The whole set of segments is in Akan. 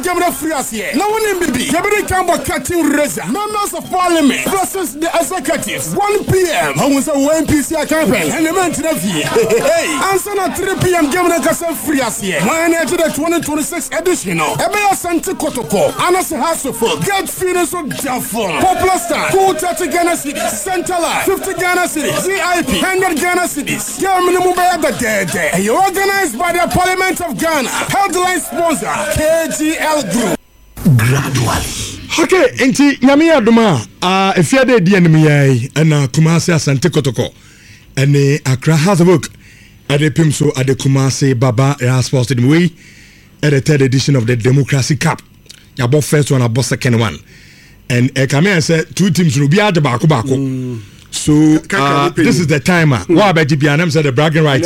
Jamra Friasie. No one in Bibi. Jabri Cambo cutting razor. Members of Parliament versus the executives. 1 p.m. How was a 1 PC campaign? And the man to the V. Hey, answer at 3 p.m. Jamra Casa Friasie. When I to the 2026 edition. Ebea Santi Kotoko. Anas Hasselford. Get feelings of Jaffa. Popular Star. 30 Ghana cities. Centralized. 50 Ghana cities. VIP. 100 Ghana cities. Germany Mubaya the Dead. And you're organized by the Parliament of Ghana. Headline sponsor. KGL Group. Gradually. Okay, enti nyame adoma efiade di enemy yai na Kumasi Asante Kotoko ene Accra House of Oak adepim so ade Kumasi Baba Air Sports the way at the 3rd edition of the Democracy Cup. Yabo first one, abo second one. And come here and say 2 teams will be at the back. So this is the timer. What about GPNM said the bragging right?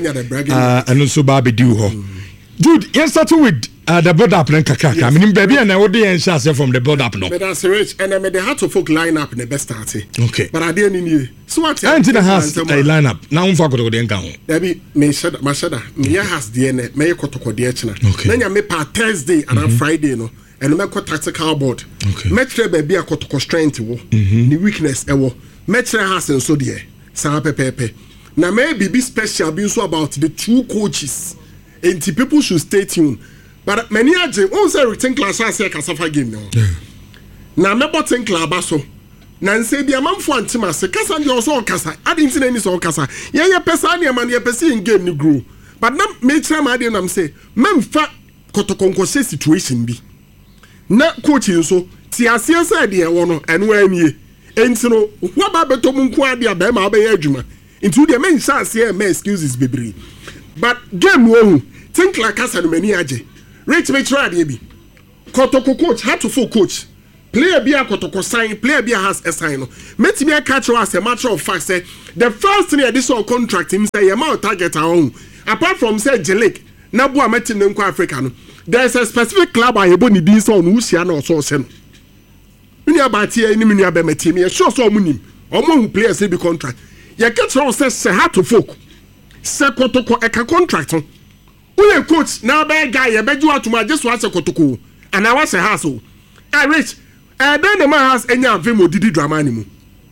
And also Barbie do. Dude, you started with the build up and Kakaka. I mean, baby, and I would be anxious from the build up. No, but that's rich. And I made the Heart of Folk line up in the best start. Okay, but I didn't need so what? Until the house a lineup. Now I'm for the encounter. Debbie, me shada, Mia has DNA, may Kotoko Diachina. Okay, then you make part Thursday and on Friday, no, and make a tactical board. Okay, Metre baby, a Kotoko strength, the weakness, Metre has and so dear, Sarah Pepe. Now, maybe be special, be so about the 2 coaches. And people should stay tuned. But many are saying, oh, sir, think class I say Kasafa game now. Now, me but think class so. Now, say be a man for Antima, say Kasan you also Kasa. I didn't see any so Kasa. Yeah, Pesania man, Pessi in game you grew. But now, me try my dear, I'm say, men fat Kotokonko situation be. Not coaching so, Tiasia said, dear one, and when ye. And so, what about Betomunquadia, Bema, Bayajuma? Into the men shall say, may excuses be. But game won. Think like us and many aje. Rich me try baby. Kotoko coach had to full coach. Player be a Kotoko sign, player be a has a sign. Met me a catch as a matter of fact say the first 3 additional contract him say amount target our own. Apart from say Jelek, Nabu Ametin Nko African. There is a specific club I eboni din so no usia na so se no. Mini abati any mini abemeti me sure so munim. Omo who players say be contract. Ya catch say had to folk. Se Kotoko eka contract. Uye coach na be guy e beju atuma just wa se Kotoko and I was a house. Rich then the man has enya avemo didi drama ni mu.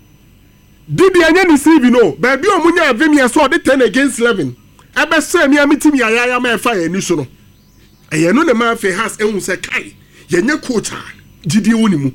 Didi enya ni CV no baby omunya avemi so de 10 against 11. Ebe se mi amiti mi ayaya ma fa eni so no. Eye no the man fe has ehun se kai yenye coach didi woni mu.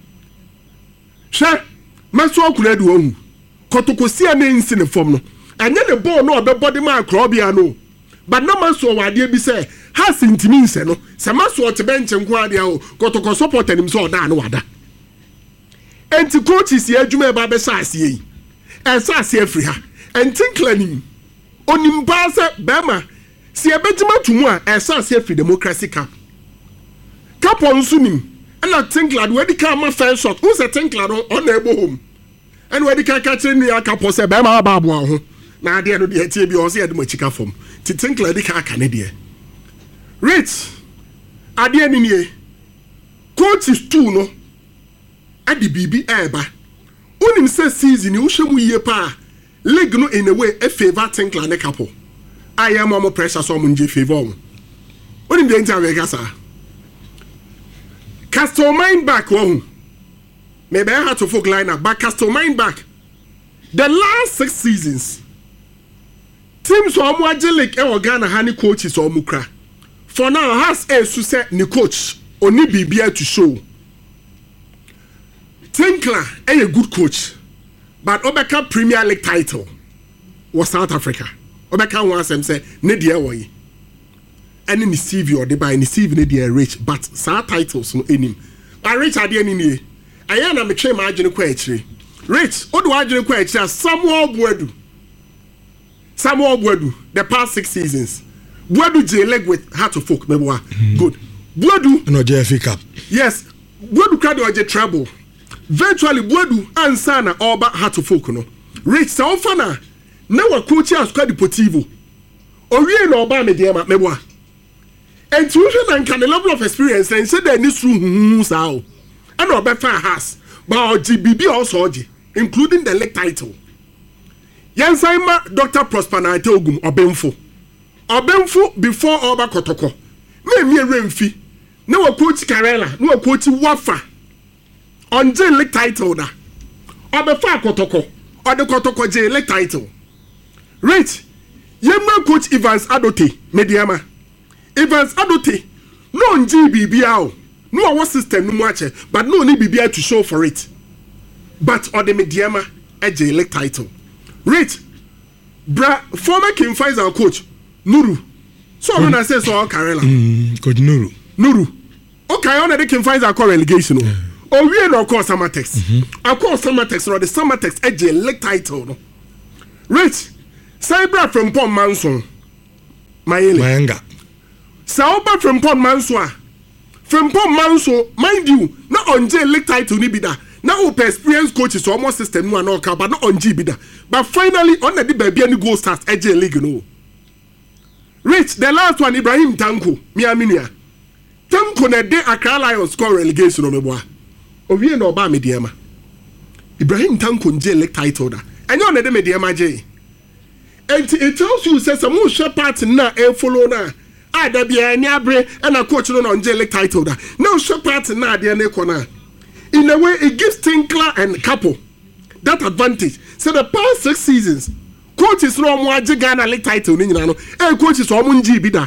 Hwe maso akuna du ohu. Kotoko si ame nsi ne form no. Anya the ball no be body man crobia no. But no man so wade bi say has intimi nse no. Se maso o te bench nko ade a o Kotoko support him so da no wada. Enti coach is adwuma e ba be sa ase yi. E sa ase afri ha. Enti clanim. Onim ba se bema si e betima tumu a e sa ase afri Democracy Cup. Cup on sunim. And think lad we di ka ma first shot. Who say think lad on na ebo home. And we di ka catch ni akapo se bema ba abo ho. Na ade no de tie bi o se e de machika fom. Ti think lad di ka ne de. Rich ade ni nie. Coach is 2 no. Adi bibi eba. Unim say season you hwemu yie pa. League no in a way e favor think lad couple. I am more pressure so munje favor. Unim de enta we gasa. Castle mind back one. Maybe I had to folk line up, but Castle mind back. The last 6 seasons, teams who are more Jelek and Ghana honey coaches or Mukra. For now, has a success ni coach only be to show. Tinkler a good coach, but Obeka Premier League title was South Africa. Obeka wants them say Nidia way. And in the CV or they buy in the CV they are rich, but some titles no in him. I rich at the end in here. I am a chain margin question. Rich, what do I do question? Samuel Buedu. The past 6 seasons. Buedu J leg with Heart of Folk, maybe good. Buedu no JFA Cup. Yes, Buedu cardio a treble. Virtually Buedu and Sana Oba Heart of Folk no. Rich so fana. Now coach has quite deportivo. Or really Oba me dear maybe. And tuition can the level of experience and say that this room sao. And Obefa has, but GBB also, including the leg title. Yansaima Dr. Prosper Naitogum Obemfo before Oba Kotoko. Me Remfi. No coach Karela, no coach Wafa. On J League title da. Or the far Kotoko, or the Kotoko J League title. Right. Yema coach Evans Adote, Mediama. Evans Adote, no on GBBL. No our system no much, but no need BBI to show for it. But or the Mediama a J League title. Right. Former King Faisal coach Nuru. So when I say so Karela. Coach Nuru. Okay, on the King Faisal call relegation. Oh, we no call Samatex. I call Samatex or the Samatex a J League title. Right. Cyber from Pom Manson. Mayanga. Sauber from Pom Manswa. From Pom Manso, mind you, not on J League title ni bida. Now open experienced coaches almost system no no but not on G bida. But finally on the baby any goal starts a J League no. Rich, the last one Ibrahim Tanko, Miaminia. Tanko na de Accra Lions score relegation no me boa. Owie no ba mediama. Ibrahim Tanko J League title da. Enyo na de mediama J. And it tells you say some share part na e follow na. Ah da bia any abre and a coach no on J League title da. Now share part na de na corner. In a way it gives Tinkler and Capo that advantage. So the past 6 seasons coaches no more Ghana League title ni nyina no. Coaches so mo nji bi da.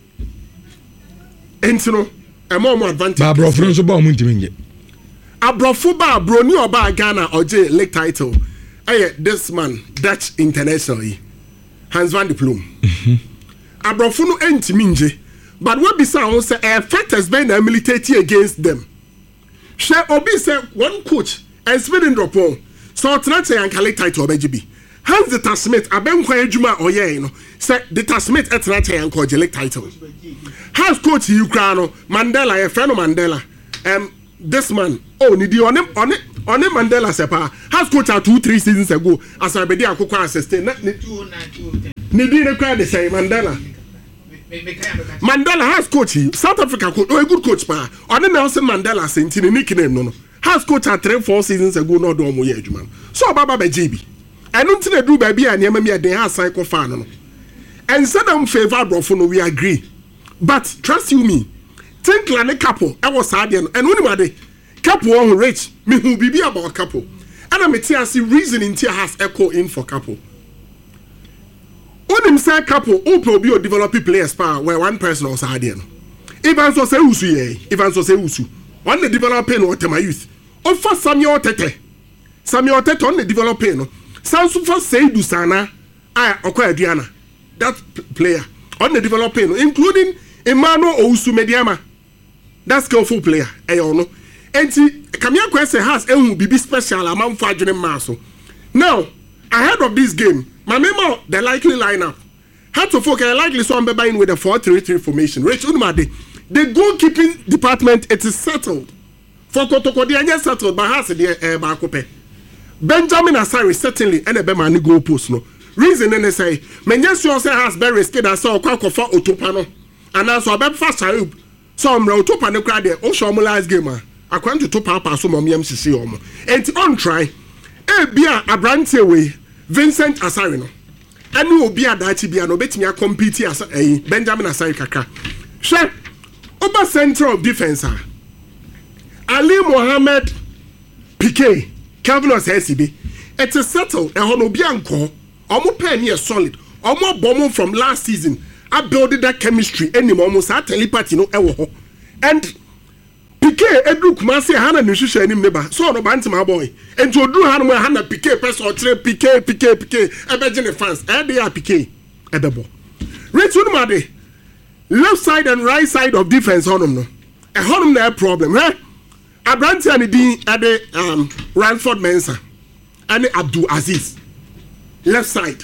Entino e more advantage. Ba bro fro so ba mo ntimi nje. Abrofo ba bro ni oba Ghana OJ League title. This man Dutch international Hans van der Ploem. Abrofo no entimi nje. But what be say say factors been militate against them. Share obi say one coach and spinning drop on. So tonight and League title obejibi. Hans the Tasmith abenkwa adwuma oye no. Say the Tasmith etrate and call League title. Has coach Ukraino Mandela a friend of Mandela. This man nidi on Mandela sepa. Has coach 2-3 seasons ago as I be there akokwa assistant. Nidi ne cry the say Mandela. Mandela has coach South Africa coach a good coach pa. On Nelson Mandela sentini nickname no. Has coach 3-4 seasons ago no do mo ye adwuma. So baba be JB. I don't think they do baby and yammy they have cycle fan. And said I'm favor Abrofo no we agree. But trust you me, think like a couple. I was sad and anybody couple on rich me who be about couple. And I'm a see reasoning tia has echo in for couple. When him say couple, open be developing players power where one person was sad. Evans was a usu Evans was a usu. On the developing what my youth. Oh for Samuel Tete on the developing. Sansu for Seidu Sana, Okoye Diana, that player on the developing, including Emmanuel Owusu Mediama, that skillful player. Ayono, and Kamia Kwese has a BB special amount for Adrian Maso. Now, ahead of this game, my memo the likely lineup had to focus likely so I'm buying with a 4-3-3 formation. Rich Unmade, the goalkeeping department it is settled. For Kotoko, they are settled, but has the Bakope. Benjamin Asari certainly and a bema goal post no. Reason and say, Menja say has very risky that saw Kwakofa Otopano. And also a bed fast Sayub. So I'm Otopano crowd there, Oshomulas gamer. I want to top up some of MCC Omo. And on try, Bia Abrante way, Vincent Asarino. And no Bia Dachi Bia no bet me a compete as a Benjamin Asari Kaka. Sure, Oba Center of Defense. Ali Mohammed Piquet. Calvin SCB. It's a settled and Honobianco. Almost penny a solid. Almost bomb from last season. I built that chemistry anymore. Almost at telepathy no ewo. And Piquet Eduk Masi Hana Nutrition in neighbor. So no bantam my boy. And to do Hana Piquet person or Piquet. Imagine fans. And they are Piquet. Edebo. Rich Unmade. Left side and right side of defense on them no. A honum no problem, huh? Abrante and the Ransford Mensah and Abdul Aziz left side.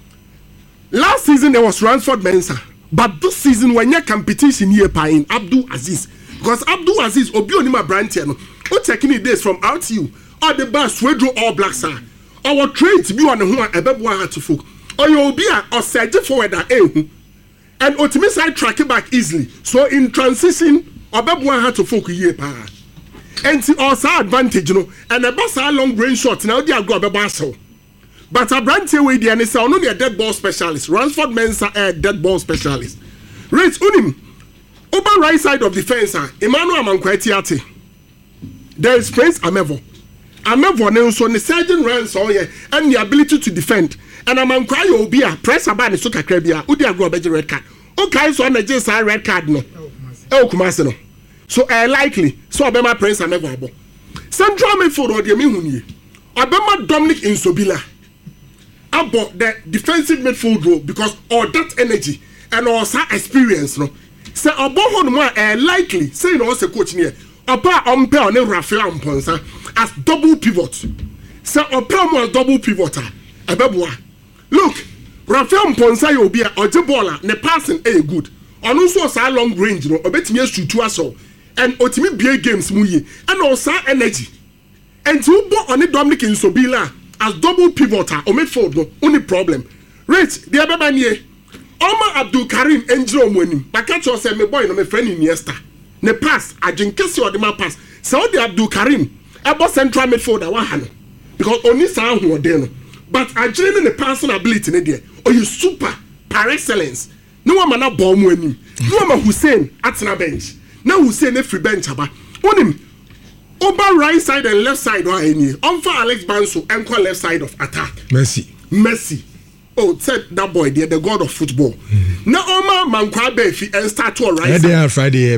Last season there was Ransford Mensah, but this season when you competition here in Abdul Aziz because Abdul Aziz Obionima Abrante no o taking the days from RTU or the bus we draw all black sir our trade to be on who ebeboa hat to folk or you be or surge forward and ultimate side track it back easily so in transition obeboa hat to folk here pa. And also advantage, you know, and a bus long range shot now they are go a basel. But a brand way the and it's only a dead ball specialist. Ransford Mensah a dead ball specialist. Rich Unim Over right side of the fence, Emmanuel Mankwetiate. There is Prince Amevo. Amevo Nelson, the surgeon runs all year, and the ability to defend. And Amankwayo will be a press about the Suka Krebia, Udia Grobeji red card. Okay, so on the just red card no. Oh, Kumasino. So likely, so Abema Prince Amevo. Central midfield or the Mihuni. Abema Dominic Insobila. About the defensive midfield role because all that energy and also experience, no. So Obohon more likely, say no, also coach here. Opa Ompe on Rafael Mponsa as double pivot. So Opa more double pivoter. Abebua. Look, Rafael Mponsa will be a Ojebola, ne passing a good. And also a long range, no, obetimi shoot to us all. And Otimi BA games muye. And also energy. And to bo on the Dominic Insobila as double pivoter or midfield, no, only problem. Rich, the Ababanye. Omar Abdul Karim Angelo Mwenim. Bakacho say me boy no me friend Iniesta. Ne pass, Ajinkesi or the man pass. Saudi Abdul Karim, about central midfielder wa hano. Because only sa hu ode no. But Ajin the passing ability ne there. Oh you super par excellence. No one man ball Mwenim. No one Hussein at na bench. Now Hussein e free bench aba. Onim over right side and left side or any. On for Alex Banso and call left side of attack. Messi. Oh, said that boy there, the god of football. Now, Omar Mankwa Befi and start to rise. They are Friday,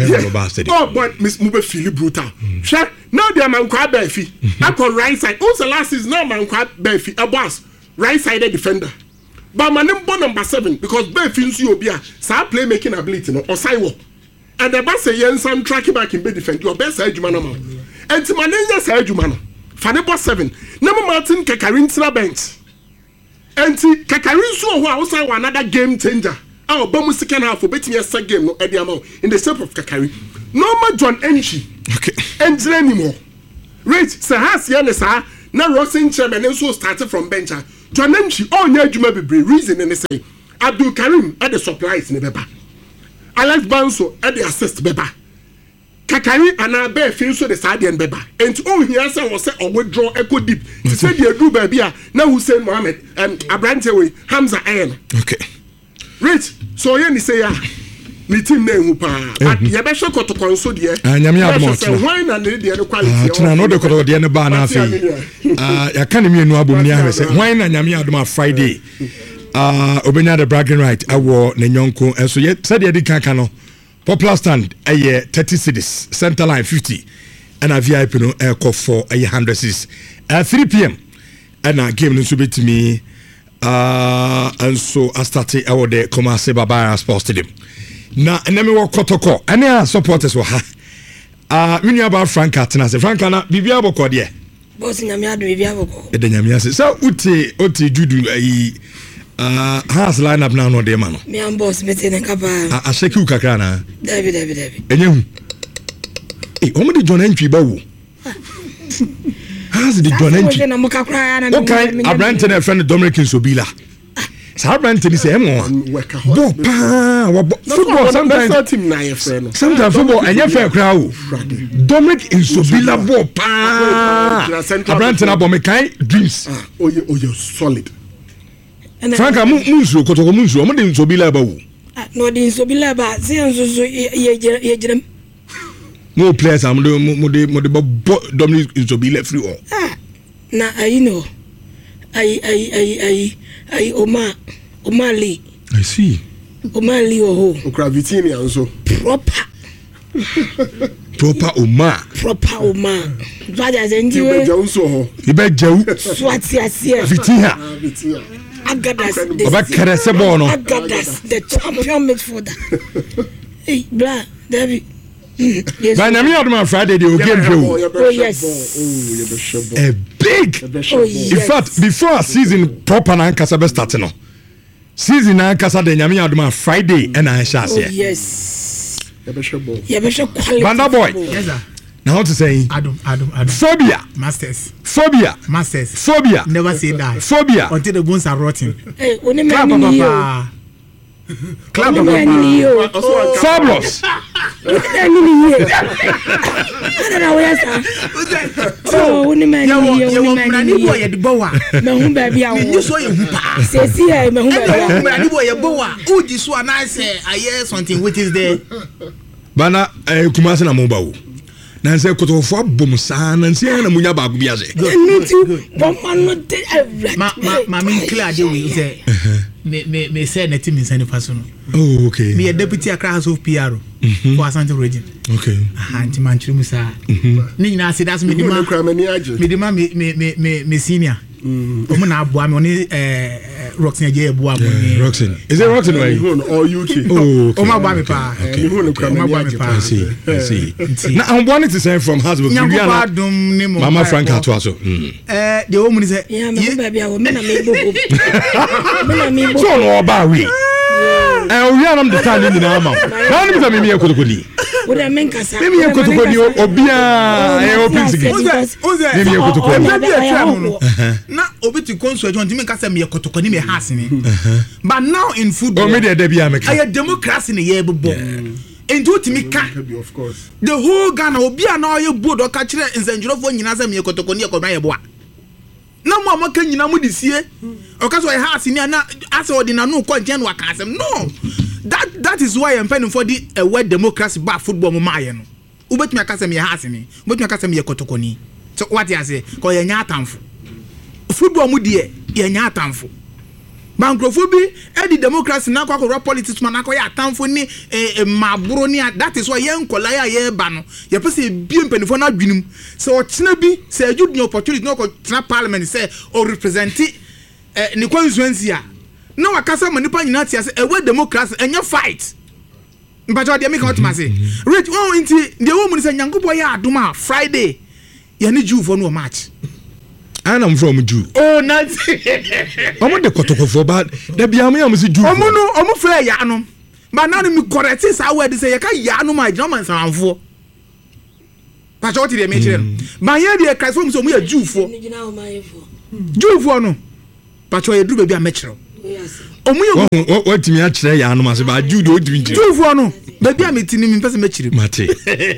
oh, but Miss Mube feel brutal. Now they are Mankwa Befi. I call right side. Also, last is now Mankwa Befi, a boss, right sided defender. But my number 7, because Befi is your beer, so playmaking ability, no, or sidewalk. And the boss say, Yensan tracking back in bed defend your best side, Jumano. And to my name, side, Jumano. Fanebo 7. Number Martin Kakarin bench. And Kakarin so also another game changer. Our bomb second half for betting a second game no Ediamo in the shape of Kakarin. No more John Enchi. Okay. Enchi anymore. Right, Sahas Yanesa, now Rosin chairman and so started from bench. John Enchi, all near Juma be reason and they say Abdul Karim at the supplies in the Beba. Alex Banso at the assist Beba. Kakari and I bear feel so the side and Beba. And all he answer was say or withdraw echo deep. He said you do baby now Hussein Mohammed and Abrantewe Hamza Ayan. Okay. Rich, so you say ya me team name pa. But you better show to console there. Nyame admo. Why na the quality. Tena no de ko de ne ba na afi. Ya kan me enu abom ni ahwe say why na nyame admo Friday. Obenya the bragging right awo ne nyonko enso ye said ye di kanka no. Popular stand 30 cities, center line 50, and a VIP no call for 100 cities. At 3 p.m. and a game to be to me, and so I started our day Kumasi Baba Sports Stadium. Now, and then we walk Kotoko, and our supporters were many about Franca, and I said, Franca, Bibia Boko, dear. Bossing a mad Bibia Boko. So, Uti, Judu, has line up now no de man. Me am boss meeting and kapa. I shake you kakana. David. Enyem. Eh, omo de John Entry ba wo. Has the John Entry. Okay, Abrante na friend Dominic Insobila. Sa Abrante ni say emo. Bo pa, football sometimes football enye fair kra wo. Dominic Insobila bo pa. Abrante na bo me kai dreams. Oh you solid. Franca Munsu Kotoko Munsu mo de Insobila ba wo. No de Insobila ba se enso ye jirem. No players am mo de Dominic Insobila free all. Na I know. I Omali. I see. Omali oh. Okravitini also. Proper Omar. Vaja zenji we. Ibe jewu. Swati asia. Vitia. Agadas. Agadas the champion midfielder. Hey, blah, David. By Nami Friday, the game show. Oh, yes. A big. Oh, yes. In fact, before a season proper Nankasa starting, season Nankasa de Nami Aduma Friday and I shall say. Oh, yes. Banda boy. Yes, sir. Now to say Adam. Phobia. Masters. Phobia. Never say that. Phobia. Until the bones are rotting. Hey, Clap, Papa. Fabulous. na wo yasa oh woni mani ye woni mani ni boy ye de bowa me hu ba bia wo ni so ye hu pa sesi e me hu ba bia ni boy ye bowa uji so na say aye something which is there bana kumase na mo ba wo na nse kotofo abom saa na nse na munya ba gu biase bomano de ma me clear dey we say me say na team insane pass no oh okay me deputy Accra House of PR for Asante region okay anti manchuru musa ni nyina say that's me senior omo na aboa me oni Roxen je aboa mo ni Roxen is it Roxen way or UK oh okay omo aboa me pa omo aboa me pa I see na I'm wanting to say from Hasbro Mama Frank Atuaso the woman is yeah me baby awo me na me bo so no ba we we are on the stand in na ma na ni me me ekotokoni wo de men kasa me ekotokoni obia open sigi me ekotokoni na obi to konso ejo ntimi kasa me ekotokoni me has ni but now in football o me de bia me ka aye democracy ne ye bebo into timika of course the whole Ghana obia na oye board o ka kire nsanjurofo nyina sa me ekotokoni ekoma ye boa na mo amaka nyina mo disie o ka so ye has ni na ase odinanu ko nchen wa ka asem no that is why I'm fighting for the word democracy ba football mo maye no ubetumi aka se me has ni ubetumi aka se me ekotokoni so what you say ko ye nya atamfo football mu de ye nya atamfo bankrofo bi e di democracy na kwakọ politics man akọ ya atamfo ni maburo ni that is why ye nkola ya ye ba no ye pese bi mpanifo na adwinum se o kina bi se adwud ni opportunity no ko kina parliament se o represent ni constituency a na wakasa manipa nyina tia se ewe democracy enya fight mpacho de make out ma se rich oh inti de wo mu se nyankopo ya adoma Friday ye ni Jew for no match and I'm from Jew oh nice omo de kotokofo ba da bia me am se Jew omo no omo fe ya no ba na me correct sa word say ye ka ya no ma jina man sanfo pacho ti de me kire no ba ye de Christ from so mu ya Jew for Jew for no pacho ye duru be bia me kire omu ye what me a kire ya no ma se ba Jew de odimi kire Jew for no ba bia me tini me pese me kire mate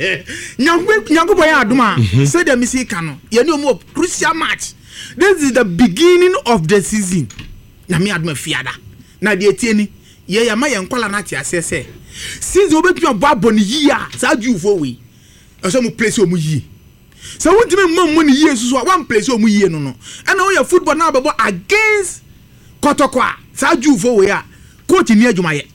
nyanko boy adoma say dem see ka no ye ni omu crucial match. This is the beginning of the season. Na me adma fiada. Na de tieni ye ya ma ye nkola na ti asese. Season obetu ababo ni yi a sa Jewfo we. Eso mu place omu yi. So won timi mam ni yi susu one place omu yi no no. And now your football now bebo against Kotokwa. Sa Jewfo we a coach ni adwuma ye.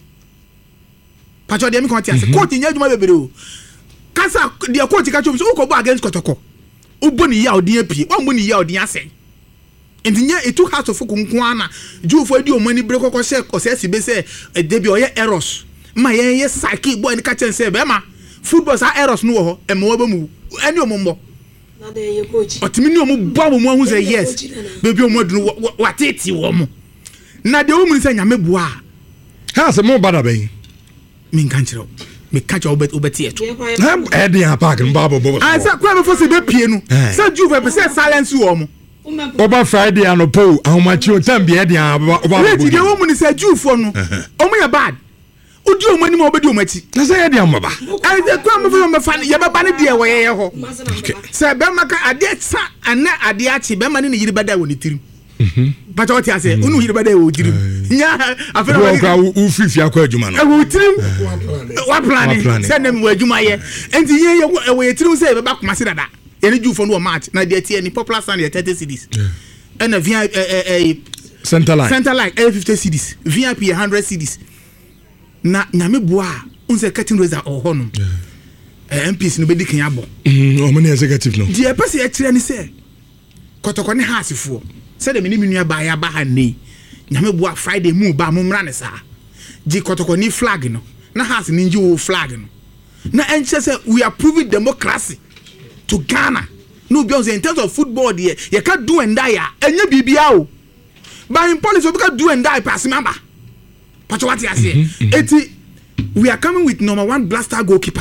Pacho de mi kon ti ase coach ni adwuma bebere o. Kasa de coach ka chom so ko bo against Kotoko. Uboni ya odi apie. Wa mboni ya odi ase. Entinya etu house of kunkwana Jewfo edi omani breko ko se ko se sibe se debi oye errors ma ye saki boy ni ka chen se be ma football sa errors no ho e mo ba mu eni omombo na de ye coach otimi ni omo ba mo hu say yes baby omo dun wateti wo mo na de omu se nyame boa ha se mo bada ben min kan chiro me catch obeti eto e de ya park mbabo bobo I say kwa me for se be pie no say Jewfo be say silence wo mo Oba Friday ano po ahomachi o tam bia de oba wait de wo mu ni say Jewfo no omo ya bad odi omo ni mo obedi omachi na say de amaba I say kwa me for me fa ye be ba ne de wo ye ho say be maka ade sa ana ade achi be ma ne yiri bada wo ni tirim but what you say unu yiri bada wo tirim nya afero wo ka u fifi akwa adwuma no wo tirim wa plan say nem wo adwuma ye enti ye wo ye tirim say be ba kuma se dada any Jewfo no match na de tie any popular stand 30 cedis and a VIP center line 50 cedis VIP 100 cedis na nyame boa unse cutting razor ohonum MPs no be dikin abo o mo na executive no die pese e kire ni se Kotoko ne hasifo se de meni menua ba ya ba ha nei nyame boa Friday mu ba mo mra ne sa ji Kotoko ni flag no na has ni nji wo flag no na enche se we are proving democracy to Ghana. No beyond in terms of football there, you can't do and die. And you be out. But in politics, we can do and die pass member. But what you say? We are coming with number 1 blaster goalkeeper.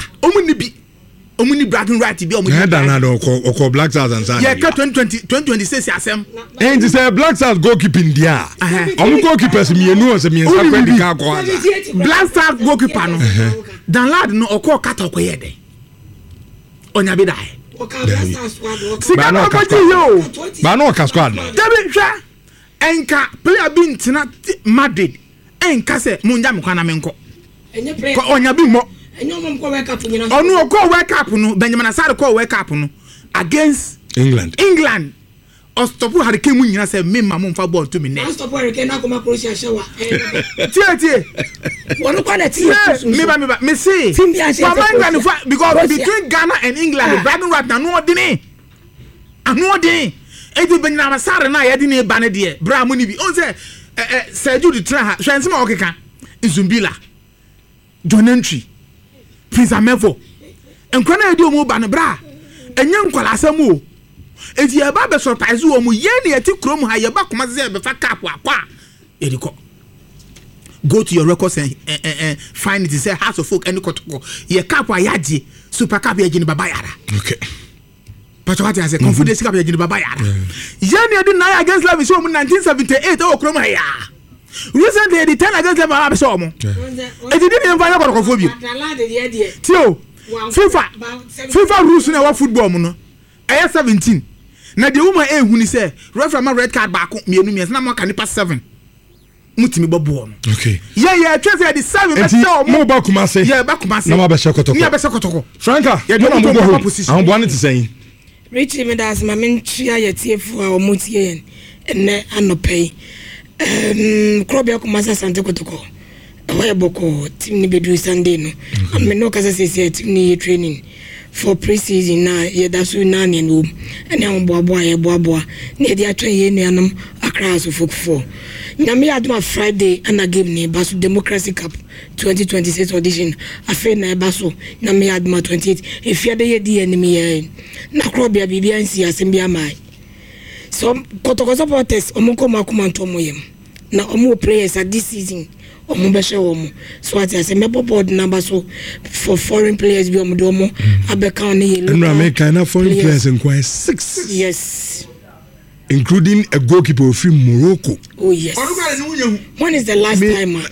Omuni bragging right to be on the Black Stars and Sunday. Yeah, 2026 asem. And to say Black Stars goalkeeping there. Goalkeepers me no as me Black Stars goalkeeper no. Dan Lad no oko kata okoye de onya bi dai sika no kaji yo ba no ka squad dabi hwa enka player bi ntina Madrid enka se munja me kwana menko enye player ko onya bi mo enye mo ko wake up nyina onu oko wake up no Benjamin Asare ko wake up no against England ostopu Hurricane mu nyina se memma mo mfa ball to me ne ostopu Hurricane na koma Croatia shewa tie wono kwa na tie me say because between Ghana and England Bragging right now no odini edi Benjamin Asare na ye di ne ba ne de bra mu ni bi on say Sergio de Tra hwense ma okeka Nzumbila John Entry Prince Amevo enkwana edi omo ba ne bra enye nkwala asamu eti ya ba be surprise wo mu ye ne eti krom ha ye ba koma ze be fa cap akwa ediko go to your records and find it say House of Folk any kotoko ye cap ayaje super cap ye gini baba yara okay but what I say confidence cap ye gini baba yara ye ne edi na against Love so mu 1978 o krom ha ya recently the 10 against Love be so mu eti di ne mfa kotoko bi tio FIFA rules na wa football mu no 17 na the woman hu ni say referee red card back mienu na mo ka nipa 7 mutimi bobo no okay yeah twese the 7 be say mo ba kuma say yeah ba kuma say na ma be shekotoko Franka you no mo go position am boane to say Richie me das ma men tua ye tiefu a omutie yen enne anopei krobia kuma sa sante kotoko why boko team ni bedu Sunday no me no kasa say team ni training for pre-season na ye da so na ne no ene am boaboa ye boaboa ne dia twa ye nuanom Accra so fokfo na me aduma Friday ana game ne Basu Democracy Cup 2026 audition afi na Basu na me aduma 28 efia de ye di enemy ye na krobia bibia nsi asembia mai so kotoko supporters omuko makuma ntomo yem na omu players at this season omu beshe omu so ati ase mebo board number so for foreign players bi omu do omu abeka on ye local American foreign players in quite 6 yes including a goalkeeper from Morocco. Oh yes when is the last time